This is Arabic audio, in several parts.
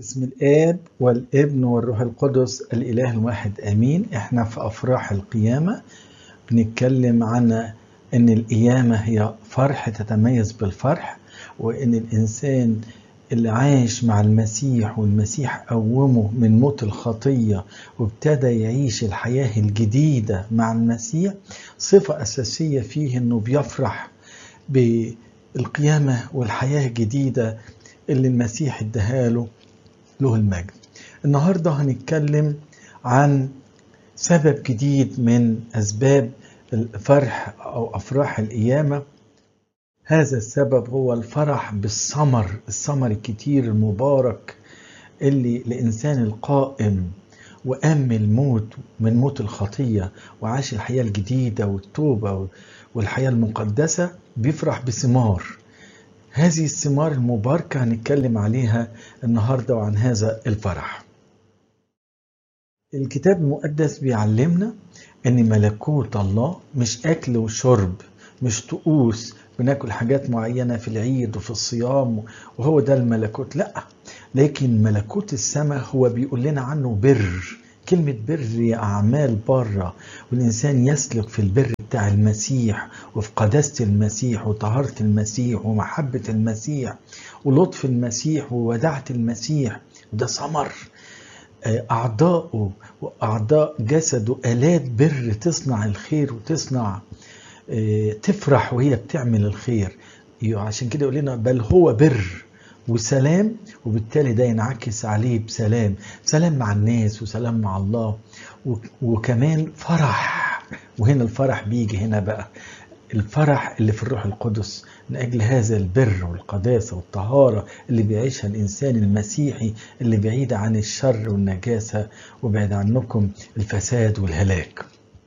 بسم الآب والابن والروح القدس الإله الواحد آمين. احنا في أفراح القيامة بنتكلم عن أن القيامة هي فرح تتميز بالفرح، وأن الإنسان اللي عايش مع المسيح والمسيح قومه من موت الخطية وابتدى يعيش الحياة الجديدة مع المسيح، صفة أساسية فيه أنه بيفرح بالقيامة والحياة الجديدة اللي المسيح اداها له المجد. النهاردة هنتكلم عن سبب جديد من أسباب الفرح أو أفراح القيامة. هذا السبب هو الفرح بالثمر، الثمر الكتير المبارك اللي الإنسان القائم وقام من موت الخطية وعاش الحياة الجديدة والتوبة والحياة المقدسة بيفرح بثمار. هذه الثمار المباركة هنتكلم عليها النهاردة وعن هذا الفرح. الكتاب المقدس بيعلمنا ان ملكوت الله مش اكل وشرب، مش طقوس بناكل حاجات معينة في العيد وفي الصيام وهو ده الملكوت، لا، لكن ملكوت السماء هو بيقول لنا عنه بر. كلمة بر هي أعمال بره، والإنسان يسلك في البر بتاع المسيح وفي قداسة المسيح وطهارة المسيح ومحبة المسيح ولطف المسيح ووداعة المسيح، وده ثمر أعضاؤه وأعضاء جسده آلات بر تصنع الخير وتصنع تفرح وهي بتعمل الخير. عشان كده يقول لنا بل هو بر وسلام، وبالتالي ده ينعكس عليه بسلام، سلام مع الناس وسلام مع الله، وكمان فرح. وهنا الفرح بيجي هنا بقى الفرح اللي في الروح القدس من أجل هذا البر والقداسة والطهارة اللي بيعيشها الإنسان المسيحي اللي بعيد عن الشر والنجاسة وبعد عنكم الفساد والهلاك.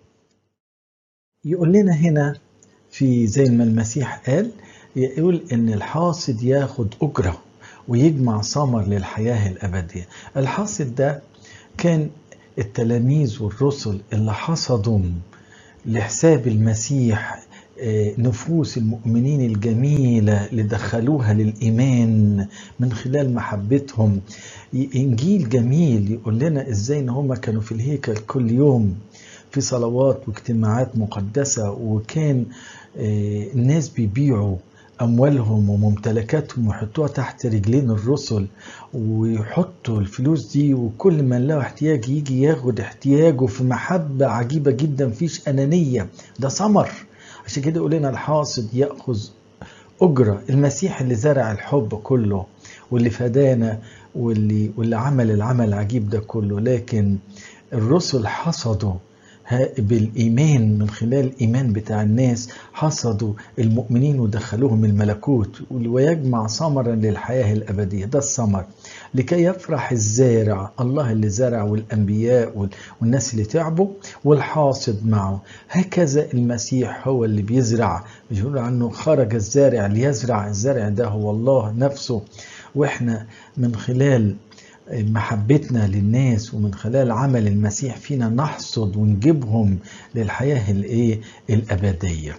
يقول لنا هنا في زي ما المسيح قال، يقول إن الحاصد ياخد أجرة ويجمع ثمر للحياة الأبدية. الحاصد ده كان التلاميذ والرسل اللي حصدوا لحساب المسيح نفوس المؤمنين الجميلة اللي دخلوها للإيمان من خلال محبتهم. إنجيل جميل يقول لنا إزاي إن هم كانوا في الهيكل كل يوم في صلوات واجتماعات مقدسة، وكان الناس بيبيعوا أموالهم وممتلكاتهم ويحطوها تحت رجلين الرسل ويحطوا الفلوس دي، وكل من له احتياج يجي ياخد احتياجه في محبة عجيبة جدا، فيش أنانية، ده ثمر. عشان كده يقول لنا الحاصد يأخذ أجرة. المسيح اللي زرع الحب كله واللي فدانا واللي عمل العمل العجيب ده كله، لكن الرسل حصدوا بالإيمان من خلال الإيمان بتاع الناس، حصدوا المؤمنين ودخلوهم الملكوت ويجمع ثمرا للحياة الأبدية. ده الثمر لكي يفرح الزارع، الله اللي زرع والأنبياء والناس اللي تعبوا والحاصد معه. هكذا المسيح هو اللي بيزرع، بيقول عنه خرج الزارع ليزرع. الزارع ده هو الله نفسه، وإحنا من خلال محبتنا للناس ومن خلال عمل المسيح فينا نحصد ونجيبهم للحياة الأبدية.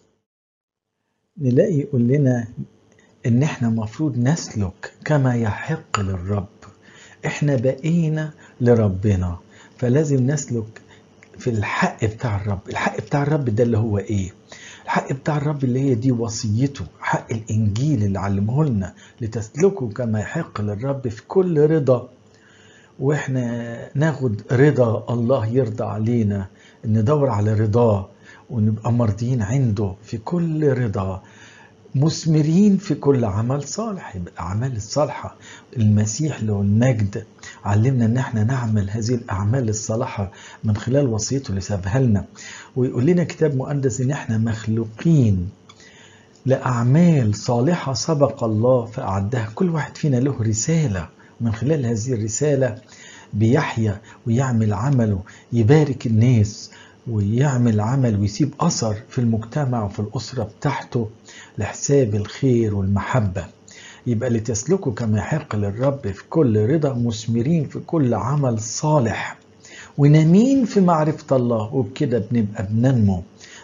نلاقي يقول لنا ان احنا مفروض نسلك كما يحق للرب. احنا بقينا لربنا، فلازم نسلك في الحق بتاع الرب. الحق بتاع الرب ده اللي هو ايه؟ الحق بتاع الرب اللي هي دي وصيته، حق الإنجيل اللي علمه لنا لتسلكوا كما يحق للرب في كل رضا. وإحنا ناخد رضا الله يرضى علينا، ندور على رضاه ونبقى مرضيين عنده في كل رضا، مثمرين في كل عمل صالح. يبقى الأعمال الصالحة المسيح له المجد علمنا ان احنا نعمل هذه الأعمال الصالحة من خلال وصيته اللي سابها لنا. ويقول لنا كتاب مقدس ان احنا مخلوقين لأعمال صالحة سبق الله فأعدها. كل واحد فينا له رسالة، من خلال هذه الرسالة بيحيا ويعمل عمله، يبارك الناس ويعمل عمل ويسيب أثر في المجتمع وفي الأسرة بتاعته لحساب الخير والمحبة. يبقى لتسلكوا كما يحق للرب في كل رضا، مثمرين في كل عمل صالح ونامين في معرفة الله، وبكده بنبقى بننمو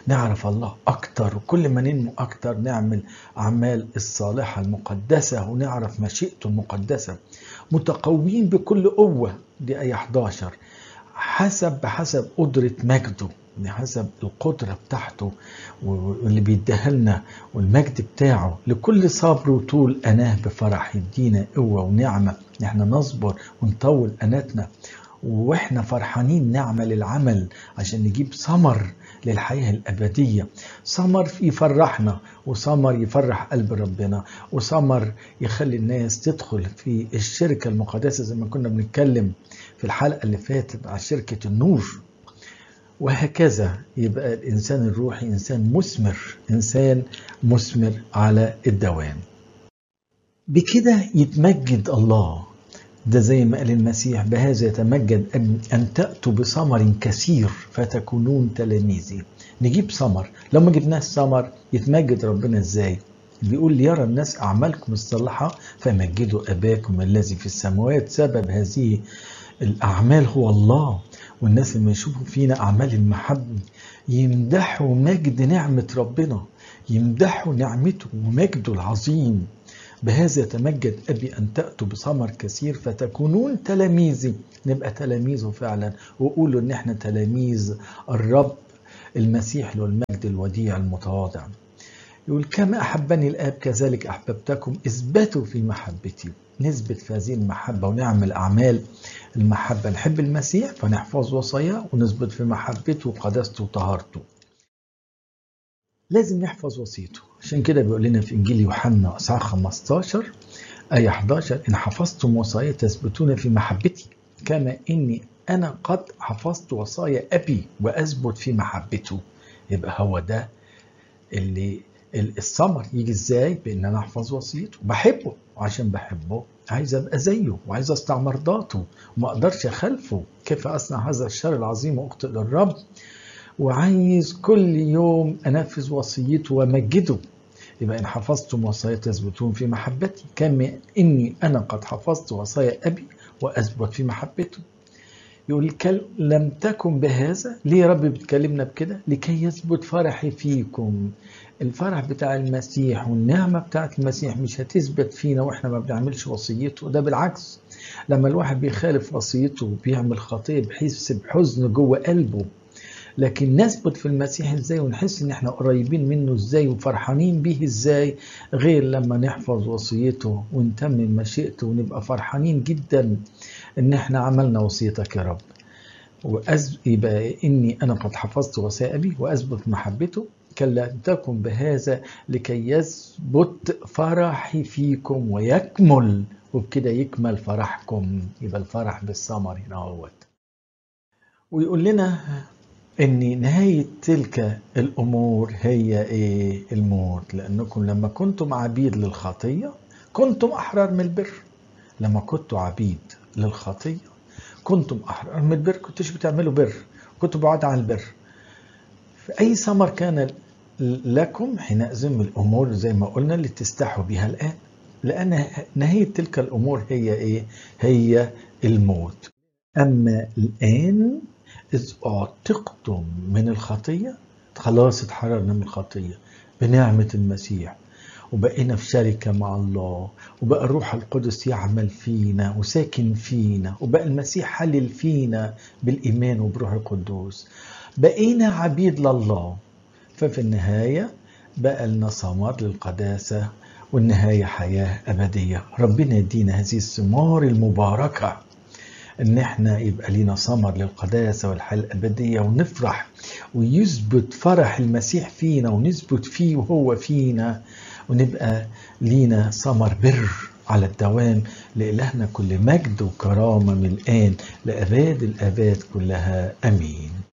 نعرف الله أكتر، وكل ما ننمو أكتر نعمل أعمال الصالحة المقدسة ونعرف مشيئته المقدسة. متقوين بكل قوة، دي آية 11، بحسب قدرة مجده، حسب القدرة بتاعته واللي بيديها لنا والمجد بتاعه، لكل صبر وطول أناه بفرح، يدينا قوة ونعمة احنا نصبر ونطول أناتنا واحنا فرحانين نعمل العمل عشان نجيب ثمر للحياة الأبدية، ثمر يفرحنا وثمر يفرح قلب ربنا وثمر يخلي الناس تدخل في الشركة المقدسة زي ما كنا بنتكلم في الحلقة اللي فاتت على شركة النور. وهكذا يبقى الإنسان الروحي إنسان مثمر على الدوام. بكده يتمجد الله. ده زي ما قال المسيح: بهذا يتمجد أن تأتوا بثمر كثير فتكونون تلاميذي. نجيب ثمر، لو ما جبناش ثمر يتمجد ربنا ازاي؟ بيقول: ليرى الناس أعمالكم الصالحة فمجدوا أباكم الذي في السماوات. سبب هذه الأعمال هو الله، والناس لما يشوفوا فينا أعمال المحبة يمدحوا مجد نعمة ربنا، يمدحوا نعمته ومجده العظيم. بهذا يتمجد أبي أن تأتوا بثمر كثير فتكونون تلاميذي. نبقى تلاميذه فعلا، وقولوا إن احنا تلاميذ الرب المسيح له المجد الوديع المتواضع. يقول: كما أحبني الآب كذلك أحببتكم، اثبتوا في محبتي. نثبت في هذه المحبة ونعمل أعمال المحبة، نحب المسيح فنحفظ وصاياه ونثبت في محبته وقداسته وطهارته. لازم نحفظ وصيته، عشان كده بيقول لنا في إنجيل يوحنا إصحاح 15 آية 11: إن حفظتم وصايا تثبتون في محبتي كما إني أنا قد حفظت وصايا أبي وأثبت في محبته. يبقى هو ده اللي الثمر يجي إزاي؟ بإن أنا أحفظ وصيته، بحبه، وعشان بحبه عايز أبقى زيه وعايز أسطع مرضاته وما أقدرش أخالفه. كيف أصنع هذا الشر العظيم وأخطئ للرب؟ وعايز كل يوم أنفذ وصيته ومجده. يبقى إن حفظتم وصايا تثبتون في محبتي كما إني أنا قد حفظت وصايا أبي وأثبت في محبته. يقول: لم تكن بهذا. ليه يا رب بتكلمنا بكده؟ لكي يثبت فرحي فيكم. الفرح بتاع المسيح والنعمة بتاعت المسيح مش هتثبت فينا وإحنا ما بنعملش وصيته. ده بالعكس، لما الواحد بيخالف وصيته وبيعمل خطية بيحس بحزن جوه قلبه. لكن نثبت في المسيح ازاي ونحس ان احنا قريبين منه ازاي وفرحانين بيه ازاي، غير لما نحفظ وصيته ونتمم مشيئته ونبقى فرحانين جدا ان احنا عملنا وصيتك يا رب. يبقى اني انا قد حفظت وصايا ابي واثبت محبته. كلا تكن بهذا لكي يثبت فرحي فيكم ويكمل، وبكده يكمل فرحكم. يبقى الفرح بالثمر هنا اهوت. ويقول لنا ان نهاية تلك الامور هي ايه؟ الموت. لانكم لما كنتم عبيد للخطية كنتم احرار من البر. لما كنتم عبيد للخطية كنتم احرار من البر، كنتش بتعملوا بر، كنتوا بعاد عن البر. فاي ثمر كان لكم حينئذ من الامور زي ما قلنا اللي تستحوا بها الان، لان نهاية تلك الامور هي ايه؟ هي الموت. اما الان إذ أعتقتم من الخطية، خلاص اتحررنا من الخطية بنعمة المسيح وبقينا في شركة مع الله، وبقى الروح القدس يعمل فينا وساكن فينا، وبقى المسيح حلل فينا بالإيمان وبروح القدوس، بقينا عبيد لله. ففي النهاية بقى لنا ثمر للقداسة، والنهاية حياة أبدية. ربنا يدينا هذه الثمار المباركة ان احنا يبقى لينا ثمر للقداسة والحياة الأبدية، ونفرح ويثبت فرح المسيح فينا ونثبت فيه وهو فينا، ونبقى لينا ثمر بر على الدوام. لإلهنا كل مجد وكرامة من الآن لأباد الآباد كلها. أمين.